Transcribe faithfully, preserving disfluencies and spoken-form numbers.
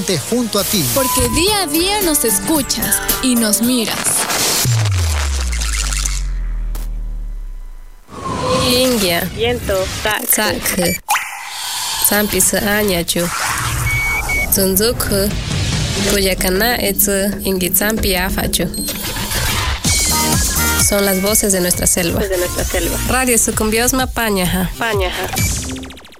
presente junto a ti. Porque día a día nos escuchas y nos miras. Ingia, Yento, Tak, Sak, Sampis Anyachu, Zunzuk, Kuyakana Etz, Ingitsampi Afachu. Son las voces de nuestra selva. de nuestra selva. Radio Sucumbiosma Pañaja. Pañaja.